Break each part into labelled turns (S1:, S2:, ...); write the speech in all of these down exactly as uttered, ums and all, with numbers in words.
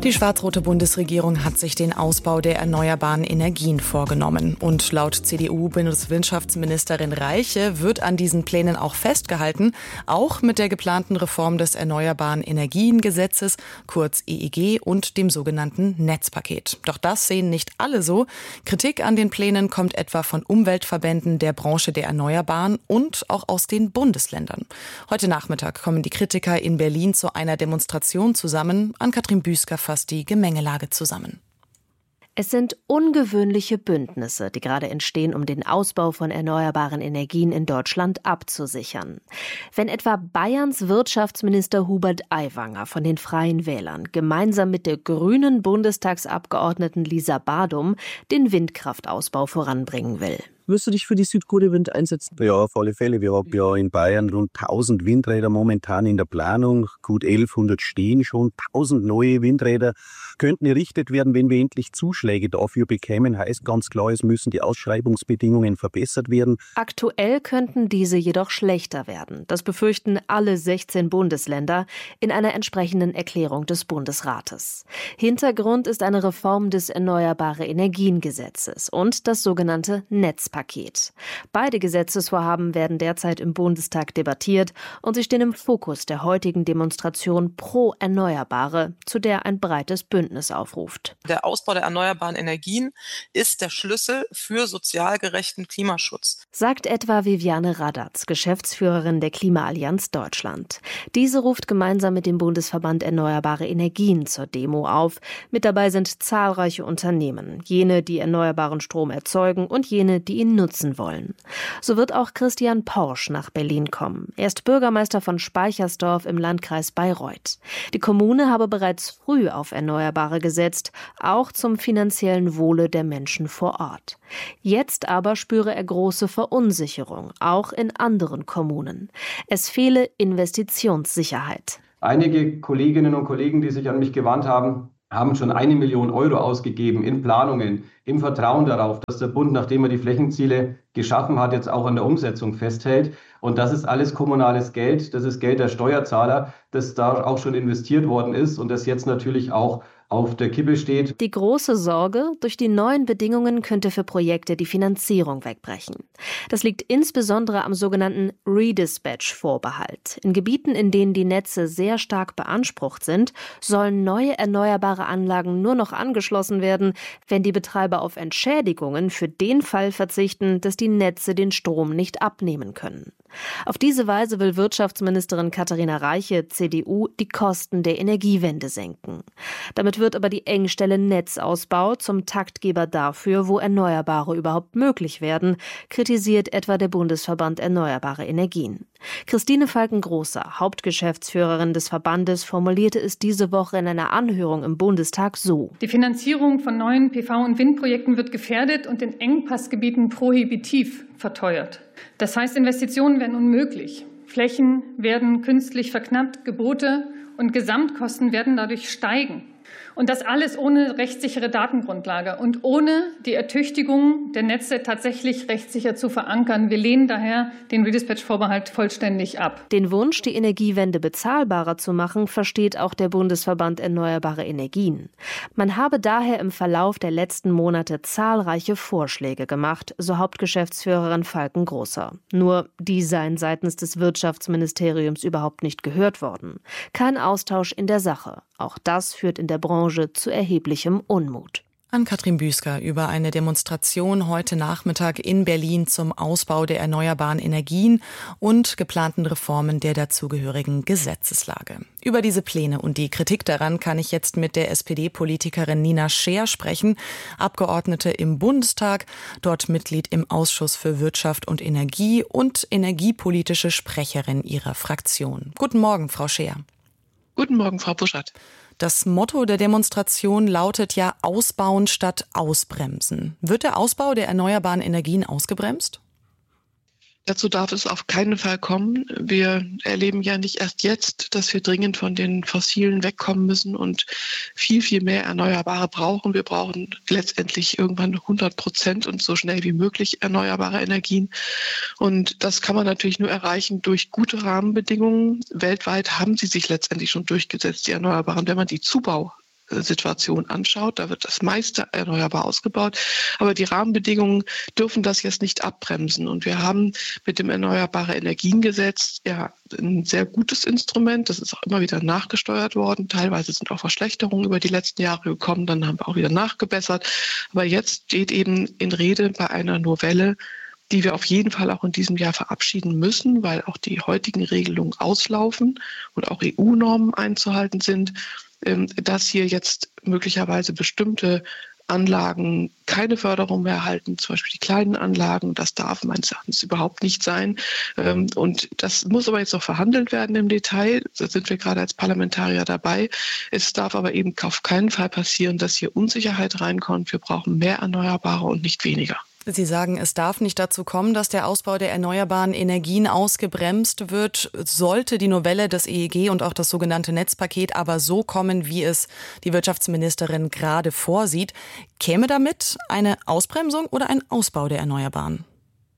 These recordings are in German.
S1: Die schwarz-rote Bundesregierung hat sich den Ausbau der erneuerbaren Energien vorgenommen. Und laut C D U-Bundeswirtschaftsministerin Reiche wird an diesen Plänen auch festgehalten, auch mit der geplanten Reform des Erneuerbaren Energiengesetzes, kurz E E G, und dem sogenannten Netzpaket. Doch das sehen nicht alle so. Kritik an den Plänen kommt etwa von Umweltverbänden der Branche der Erneuerbaren und auch aus den Bundesländern. Heute Nachmittag kommen die Kritiker in Berlin zu einer Demonstration zusammen. Ann-Kathrin Büsker fasst die Gemengelage zusammen.
S2: Es sind ungewöhnliche Bündnisse, die gerade entstehen, um den Ausbau von erneuerbaren Energien in Deutschland abzusichern. Wenn etwa Bayerns Wirtschaftsminister Hubert Aiwanger von den Freien Wählern gemeinsam mit der grünen Bundestagsabgeordneten Lisa Badum den Windkraftausbau voranbringen will.
S3: Wirst du dich für die Südkorea-Wind einsetzen?
S4: Ja, auf alle Fälle. Wir haben ja in Bayern rund tausend Windräder momentan in der Planung. Gut elfhundert stehen schon. tausend neue Windräder könnten errichtet werden, wenn wir endlich Zuschläge dafür bekämen. Heißt ganz klar, es müssen die Ausschreibungsbedingungen verbessert werden.
S2: Aktuell könnten diese jedoch schlechter werden. Das befürchten alle sechzehn Bundesländer in einer entsprechenden Erklärung des Bundesrates. Hintergrund ist eine Reform des Erneuerbare Energiengesetzes und das sogenannte Netzpaket. Paket. Beide Gesetzesvorhaben werden derzeit im Bundestag debattiert und sie stehen im Fokus der heutigen Demonstration pro Erneuerbare, zu der ein breites Bündnis aufruft.
S5: Der Ausbau der erneuerbaren Energien ist der Schlüssel für sozial gerechten Klimaschutz,
S2: sagt etwa Viviane Radatz, Geschäftsführerin der Klimaallianz Deutschland. Diese ruft gemeinsam mit dem Bundesverband Erneuerbare Energien zur Demo auf. Mit dabei sind zahlreiche Unternehmen, jene, die erneuerbaren Strom erzeugen und jene, die ihn nutzen wollen. So wird auch Christian Porsch nach Berlin kommen. Er ist Bürgermeister von Speichersdorf im Landkreis Bayreuth. Die Kommune habe bereits früh auf Erneuerbare gesetzt, auch zum finanziellen Wohle der Menschen vor Ort. Jetzt aber spüre er große Verunsicherung, auch in anderen Kommunen. Es fehle Investitionssicherheit.
S6: Einige Kolleginnen und Kollegen, die sich an mich gewandt haben, haben schon eine Million Euro ausgegeben in Planungen, im Vertrauen darauf, dass der Bund, nachdem er die Flächenziele geschaffen hat, jetzt auch an der Umsetzung festhält. Und das ist alles kommunales Geld, das ist Geld der Steuerzahler, das da auch schon investiert worden ist und das jetzt natürlich auch auf der Kippe steht.
S2: Die große Sorge, durch die neuen Bedingungen könnte für Projekte die Finanzierung wegbrechen. Das liegt insbesondere am sogenannten Redispatch-Vorbehalt. In Gebieten, in denen die Netze sehr stark beansprucht sind, sollen neue erneuerbare Anlagen nur noch angeschlossen werden, wenn die Betreiber auf Entschädigungen für den Fall verzichten, dass die Netze den Strom nicht abnehmen können. Auf diese Weise will Wirtschaftsministerin Katharina Reiche, C D U, die Kosten der Energiewende senken. Damit wird aber die Engstelle Netzausbau zum Taktgeber dafür, wo Erneuerbare überhaupt möglich werden, kritisiert etwa der Bundesverband Erneuerbare Energien. Christine Falken-Großer, Hauptgeschäftsführerin des Verbandes, formulierte es diese Woche in einer Anhörung im Bundestag so:
S7: Die Finanzierung von neuen P V- und Windprojekten wird gefährdet und in Engpassgebieten prohibitiv verteuert. Das heißt, Investitionen werden unmöglich. Flächen werden künstlich verknappt, Gebote und Gesamtkosten werden dadurch steigen. Und das alles ohne rechtssichere Datengrundlage und ohne die Ertüchtigung der Netze tatsächlich rechtssicher zu verankern. Wir lehnen daher den Redispatch-Vorbehalt vollständig ab.
S2: Den Wunsch, die Energiewende bezahlbarer zu machen, versteht auch der Bundesverband Erneuerbare Energien. Man habe daher im Verlauf der letzten Monate zahlreiche Vorschläge gemacht, so Hauptgeschäftsführerin Falken-Großer. Nur die seien seitens des Wirtschaftsministeriums überhaupt nicht gehört worden. Kein Austausch in der Sache. Auch das führt in der Branche zu erheblichem Unmut.
S1: Ann-Kathrin Büsker über eine Demonstration heute Nachmittag in Berlin zum Ausbau der erneuerbaren Energien und geplanten Reformen der dazugehörigen Gesetzeslage. Über diese Pläne und die Kritik daran kann ich jetzt mit der S P D-Politikerin Nina Scheer sprechen, Abgeordnete im Bundestag, dort Mitglied im Ausschuss für Wirtschaft und Energie und energiepolitische Sprecherin ihrer Fraktion. Guten Morgen, Frau Scheer.
S8: Guten Morgen, Frau Buschert.
S1: Das Motto der Demonstration lautet ja Ausbauen statt Ausbremsen. Wird der Ausbau der erneuerbaren Energien ausgebremst?
S8: Dazu darf es auf keinen Fall kommen. Wir erleben ja nicht erst jetzt, dass wir dringend von den Fossilen wegkommen müssen und viel, viel mehr Erneuerbare brauchen. Wir brauchen letztendlich irgendwann hundert Prozent und so schnell wie möglich erneuerbare Energien. Und das kann man natürlich nur erreichen durch gute Rahmenbedingungen. Weltweit haben sie sich letztendlich schon durchgesetzt, die Erneuerbaren. Wenn man die Zubau Situation anschaut. Da wird das meiste erneuerbar ausgebaut. Aber die Rahmenbedingungen dürfen das jetzt nicht abbremsen. Und wir haben mit dem Erneuerbare Energiengesetz ja ein sehr gutes Instrument. Das ist auch immer wieder nachgesteuert worden. Teilweise sind auch Verschlechterungen über die letzten Jahre gekommen. Dann haben wir auch wieder nachgebessert. Aber jetzt steht eben in Rede bei einer Novelle, die wir auf jeden Fall auch in diesem Jahr verabschieden müssen, weil auch die heutigen Regelungen auslaufen und auch E U-Normen einzuhalten sind, dass hier jetzt möglicherweise bestimmte Anlagen keine Förderung mehr erhalten, zum Beispiel die kleinen Anlagen. Das darf meines Erachtens überhaupt nicht sein. Und das muss aber jetzt noch verhandelt werden im Detail. Da sind wir gerade als Parlamentarier dabei. Es darf aber eben auf keinen Fall passieren, dass hier Unsicherheit reinkommt. Wir brauchen mehr Erneuerbare und nicht weniger.
S1: Sie sagen, es darf nicht dazu kommen, dass der Ausbau der erneuerbaren Energien ausgebremst wird. Sollte die Novelle des E E G und auch das sogenannte Netzpaket aber so kommen, wie es die Wirtschaftsministerin gerade vorsieht, käme damit eine Ausbremsung oder ein Ausbau der Erneuerbaren?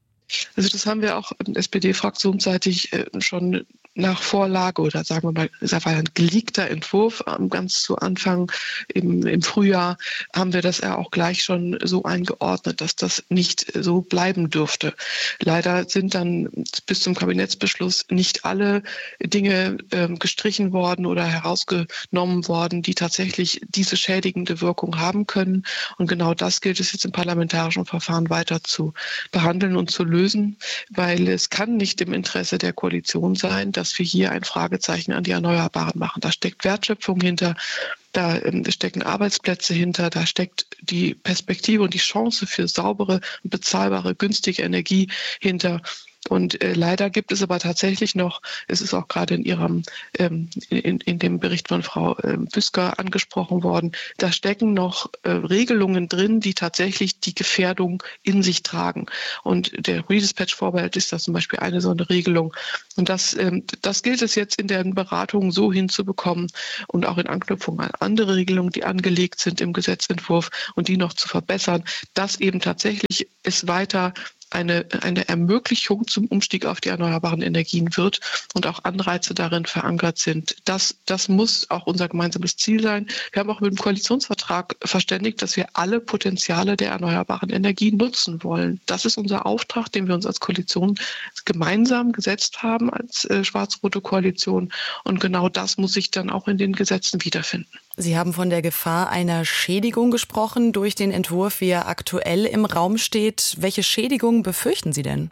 S8: Also das haben wir auch S P D-fraktionsseitig schon nach Vorlage oder sagen wir mal, es war ein geleakter Entwurf ganz zu Anfang im, im Frühjahr, haben wir das ja auch gleich schon so eingeordnet, dass das nicht so bleiben dürfte. Leider sind dann bis zum Kabinettsbeschluss nicht alle Dinge äh, gestrichen worden oder herausgenommen worden, die tatsächlich diese schädigende Wirkung haben können. Und genau das gilt es jetzt im parlamentarischen Verfahren weiter zu behandeln und zu lösen, weil es kann nicht im Interesse der Koalition sein, dass wir hier ein Fragezeichen an die Erneuerbaren machen. Da steckt Wertschöpfung hinter, da ähm, stecken Arbeitsplätze hinter, da steckt die Perspektive und die Chance für saubere, bezahlbare, günstige Energie hinter. Und äh, leider gibt es aber tatsächlich noch, es ist auch gerade in ihrem, ähm, in, in dem Bericht von Frau äh, Büsker angesprochen worden, da stecken noch äh, Regelungen drin, die tatsächlich die Gefährdung in sich tragen. Und der Redispatch-Vorbehalt ist da zum Beispiel eine so eine Regelung. Und das, ähm, das gilt es jetzt in den Beratungen so hinzubekommen und auch in Anknüpfung an andere Regelungen, die angelegt sind im Gesetzentwurf und die noch zu verbessern, dass eben tatsächlich es weiter Eine, eine Ermöglichung zum Umstieg auf die erneuerbaren Energien wird und auch Anreize darin verankert sind. Das, das muss auch unser gemeinsames Ziel sein. Wir haben auch mit dem Koalitionsvertrag verständigt, dass wir alle Potenziale der erneuerbaren Energien nutzen wollen. Das ist unser Auftrag, den wir uns als Koalition gemeinsam gesetzt haben, als äh, schwarz-rote Koalition. Und genau das muss sich dann auch in den Gesetzen wiederfinden.
S1: Sie haben von der Gefahr einer Schädigung gesprochen durch den Entwurf, wie er aktuell im Raum steht. Welche Schädigung befürchten Sie denn?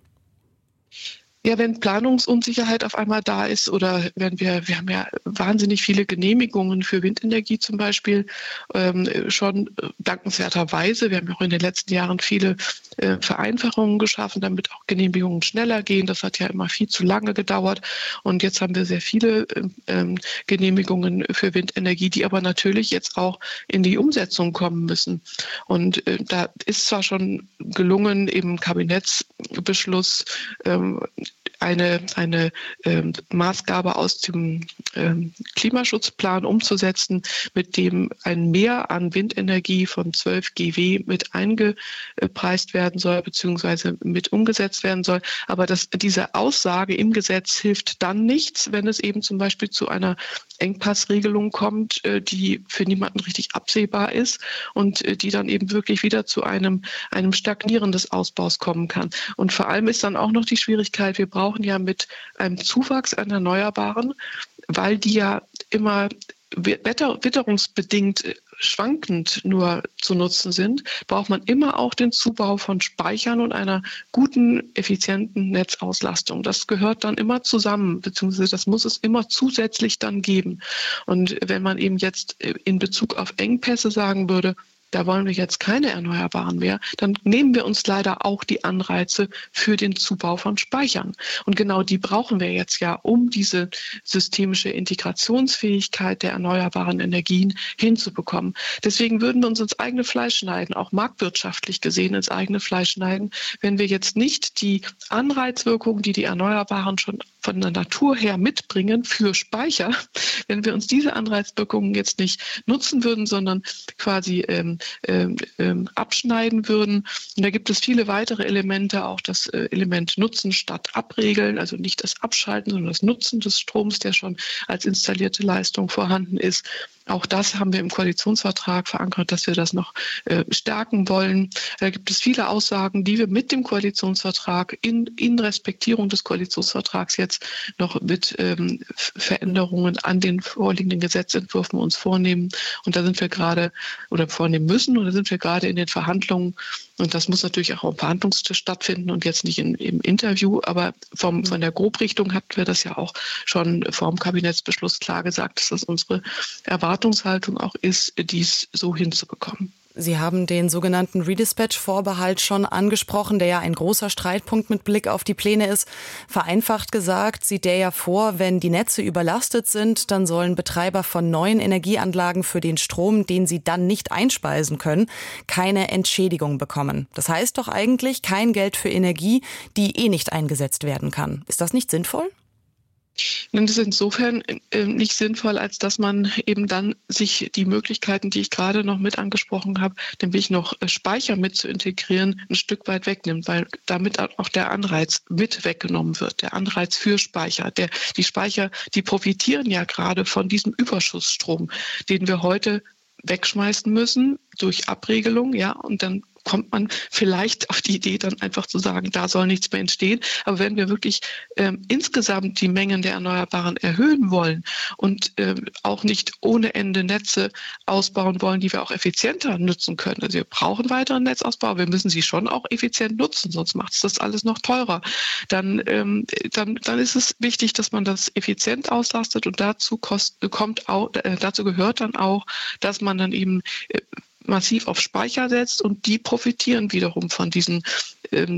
S8: Ja, wenn Planungsunsicherheit auf einmal da ist oder wenn wir, wir haben ja wahnsinnig viele Genehmigungen für Windenergie zum Beispiel, ähm, schon dankenswerterweise. Wir haben ja auch in den letzten Jahren viele äh, Vereinfachungen geschaffen, damit auch Genehmigungen schneller gehen. Das hat ja immer viel zu lange gedauert. Und jetzt haben wir sehr viele ähm, Genehmigungen für Windenergie, die aber natürlich jetzt auch in die Umsetzung kommen müssen. Und äh, da ist zwar schon gelungen, im Kabinettsbeschluss ähm, eine, eine ähm, Maßgabe aus dem ähm, Klimaschutzplan umzusetzen, mit dem ein Mehr an Windenergie von zwölf Gigawatt mit eingepreist werden soll, beziehungsweise mit umgesetzt werden soll. Aber das, diese Aussage im Gesetz hilft dann nichts, wenn es eben zum Beispiel zu einer Engpassregelung kommt, äh, die für niemanden richtig absehbar ist und äh, die dann eben wirklich wieder zu einem, einem Stagnieren des Ausbaus kommen kann. Und vor allem ist dann auch noch die Schwierigkeit, wir brauchen ja mit einem Zuwachs an Erneuerbaren, weil die ja immer wetter, witterungsbedingt schwankend nur zu nutzen sind, braucht man immer auch den Zubau von Speichern und einer guten, effizienten Netzauslastung. Das gehört dann immer zusammen, beziehungsweise das muss es immer zusätzlich dann geben. Und wenn man eben jetzt in Bezug auf Engpässe sagen würde, da wollen wir jetzt keine Erneuerbaren mehr, dann nehmen wir uns leider auch die Anreize für den Zubau von Speichern. Und genau die brauchen wir jetzt ja, um diese systemische Integrationsfähigkeit der erneuerbaren Energien hinzubekommen. Deswegen würden wir uns ins eigene Fleisch schneiden, auch marktwirtschaftlich gesehen ins eigene Fleisch schneiden, wenn wir jetzt nicht die Anreizwirkungen, die die Erneuerbaren schon von der Natur her mitbringen für Speicher, wenn wir uns diese Anreizwirkungen jetzt nicht nutzen würden, sondern quasi ähm, ähm, ähm, abschneiden würden. Und da gibt es viele weitere Elemente, auch das äh, Element Nutzen statt Abregeln, also nicht das Abschalten, sondern das Nutzen des Stroms, der schon als installierte Leistung vorhanden ist. Auch das haben wir im Koalitionsvertrag verankert, dass wir das noch äh, stärken wollen. Da gibt es viele Aussagen, die wir mit dem Koalitionsvertrag in, in Respektierung des Koalitionsvertrags jetzt noch mit ähm, Veränderungen an den vorliegenden Gesetzentwürfen uns vornehmen. Und da sind wir gerade oder vornehmen müssen. Und da sind wir gerade in den Verhandlungen. Und das muss natürlich auch am Verhandlungstisch stattfinden und jetzt nicht in, im Interview. Aber vom, von der Grobrichtung hatten wir das ja auch schon vor dem Kabinettsbeschluss klar gesagt, dass das unsere Erwartungshaltung auch ist, dies so hinzubekommen.
S1: Sie haben den sogenannten Redispatch-Vorbehalt schon angesprochen, der ja ein großer Streitpunkt mit Blick auf die Pläne ist. Vereinfacht gesagt sieht der ja vor, wenn die Netze überlastet sind, dann sollen Betreiber von neuen Energieanlagen für den Strom, den sie dann nicht einspeisen können, keine Entschädigung bekommen. Das heißt doch eigentlich kein Geld für Energie, die eh nicht eingesetzt werden kann. Ist das nicht sinnvoll?
S8: Das ist insofern äh, nicht sinnvoll, als dass man eben dann sich die Möglichkeiten, die ich gerade noch mit angesprochen habe, nämlich noch äh, Speicher mit zu integrieren, ein Stück weit wegnimmt, weil damit auch der Anreiz mit weggenommen wird, der Anreiz für Speicher. Der, die Speicher, die profitieren ja gerade von diesem Überschussstrom, den wir heute wegschmeißen müssen durch Abregelung, ja, und dann kommt man vielleicht auf die Idee, dann einfach zu sagen, da soll nichts mehr entstehen. Aber wenn wir wirklich ähm, insgesamt die Mengen der Erneuerbaren erhöhen wollen und ähm, auch nicht ohne Ende Netze ausbauen wollen, die wir auch effizienter nutzen können. Also wir brauchen weiteren Netzausbau, wir müssen sie schon auch effizient nutzen, sonst macht es das alles noch teurer. Dann, ähm, dann, dann ist es wichtig, dass man das effizient auslastet und dazu kost, kommt auch, äh, dazu gehört dann auch, dass man dann eben äh, massiv auf Speicher setzt und die profitieren wiederum von diesen ähm,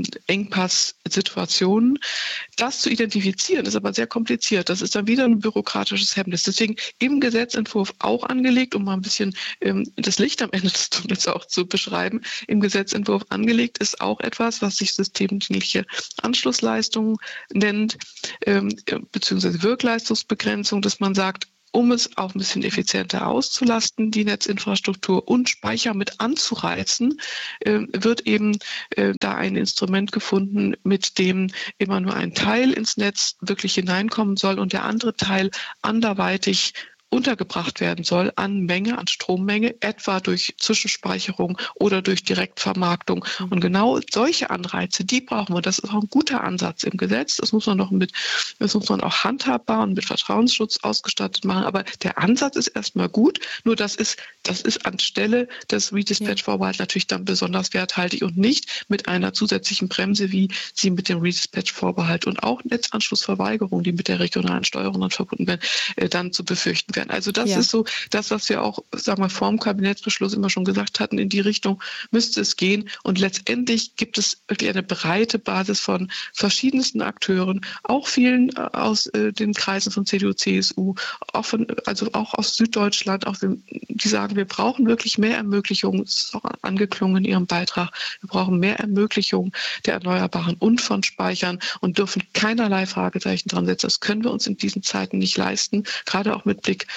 S8: Engpass-Situationen. Das zu identifizieren ist aber sehr kompliziert. Das ist dann wieder ein bürokratisches Hemmnis. Deswegen im Gesetzentwurf auch angelegt, um mal ein bisschen ähm, das Licht am Ende des Tunnels auch zu beschreiben, im Gesetzentwurf angelegt ist auch etwas, was sich systemdienliche Anschlussleistung nennt, ähm, beziehungsweise Wirkleistungsbegrenzung, dass man sagt, um es auch ein bisschen effizienter auszulasten, die Netzinfrastruktur und Speicher mit anzureizen, äh, wird eben äh, da ein Instrument gefunden, mit dem immer nur ein Teil ins Netz wirklich hineinkommen soll und der andere Teil anderweitig untergebracht werden soll an Menge, an Strommenge, etwa durch Zwischenspeicherung oder durch Direktvermarktung. Und genau solche Anreize, die brauchen wir. Das ist auch ein guter Ansatz im Gesetz. Das muss man noch mit, das muss man auch handhabbar und mit Vertrauensschutz ausgestattet machen. Aber der Ansatz ist erstmal gut. Nur das ist, das ist anstelle des Redispatch-Vorbehalts natürlich dann besonders werthaltig und nicht mit einer zusätzlichen Bremse, wie sie mit dem Redispatch-Vorbehalt und auch Netzanschlussverweigerung, die mit der regionalen Steuerung dann verbunden werden, äh, dann zu befürchten werden. Also das ja. ist so das, was wir auch, sagen wir, vor dem Kabinettsbeschluss immer schon gesagt hatten, in die Richtung müsste es gehen. Und letztendlich gibt es wirklich eine breite Basis von verschiedensten Akteuren, auch vielen aus äh, den Kreisen von C D U, C S U, auch von, also auch aus Süddeutschland, auch die sagen, wir brauchen wirklich mehr Ermöglichung, das ist auch angeklungen in Ihrem Beitrag, wir brauchen mehr Ermöglichung der Erneuerbaren und von Speichern und dürfen keinerlei Fragezeichen dran setzen. Das können wir uns in diesen Zeiten nicht leisten, gerade auch mit Blick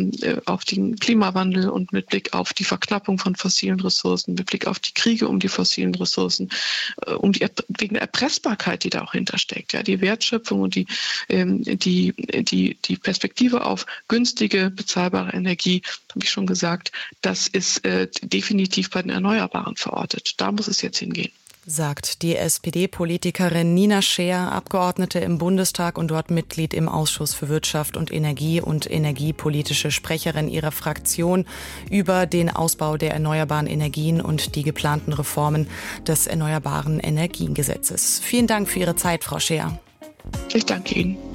S8: auf den Klimawandel und mit Blick auf die Verknappung von fossilen Ressourcen, mit Blick auf die Kriege um die fossilen Ressourcen, um die wegen der Erpressbarkeit, die da auch hintersteckt, ja, die Wertschöpfung und die, die, die, die Perspektive auf günstige, bezahlbare Energie, habe ich schon gesagt, das ist äh, definitiv bei den Erneuerbaren verortet. Da muss es jetzt hingehen.
S1: Sagt die S P D-Politikerin Nina Scheer, Abgeordnete im Bundestag und dort Mitglied im Ausschuss für Wirtschaft und Energie und energiepolitische Sprecherin ihrer Fraktion über den Ausbau der erneuerbaren Energien und die geplanten Reformen des Erneuerbaren Energiengesetzes. Vielen Dank für Ihre Zeit, Frau Scheer.
S8: Ich danke Ihnen.